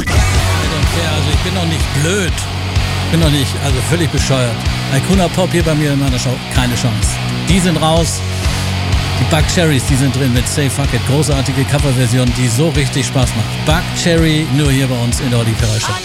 Also ich bin doch nicht blöd. Ich bin doch nicht, also völlig bescheuert. Icona Pop hier bei mir in meiner Show, keine Chance. Die sind raus. Die Buckcherrys, die sind drin mit Say Fuck It. Großartige Coverversion, die so richtig Spaß macht. Buckcherry, nur hier bei uns in der Olli Ferrari Show.